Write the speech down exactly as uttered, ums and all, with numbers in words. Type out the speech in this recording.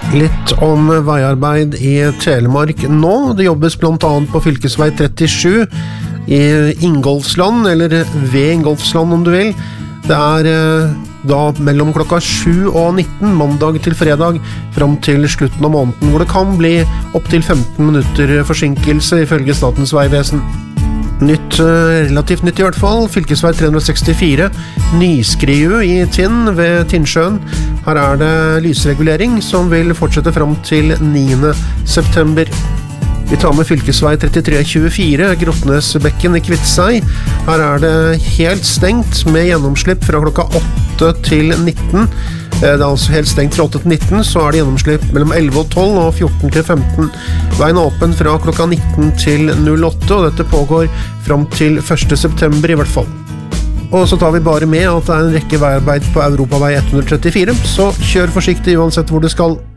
Litt om veiarbeid i Telemark nå. Det jobbes blant annet på fylkesvei trettisju i Ingolfsland, eller ved Ingolfsland om du vil. Det er da mellom klokka sju og nitten, mandag til fredag, fram til slutten av måneden, hvor det kan bli opp til femten minutter forsinkelse ifølge Statens vegvesen. Nytt, relativt nytt i hvert fall, fylkesvei tre hundre sekstifire, Nyskriu i Tinn ved Tinnsjøen. Her er det lysregulering som vil fortsette fram til niende september. Vi tar med fylkesvei trettitre tjuefire, Grotnesbekken i Kvitsei. Her er det helt stengt med gjennomslipp fra klokka åtte til nitten. Det er altså helt stengt fra åtte til nitten, så er det gjennomslipp mellom elleve og tolv og fjorten til femten. Veien er åpen fra klokka nitten til null åtte, og dette pågår fram til første september i hvert fall. Og så tar vi bare med at det er en rekke veiarbeid på Europavei ett hundre trettifire, så kjør forsiktig uansett hvor du skal.